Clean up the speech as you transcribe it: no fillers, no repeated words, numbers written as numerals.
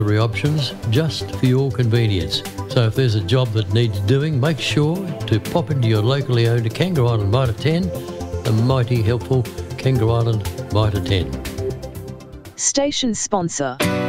options just for your convenience. So if there's a job that needs doing, make sure to pop into your locally owned Kangaroo Island Mitre 10, the mighty helpful Kangaroo Island Mitre 10. Station sponsor.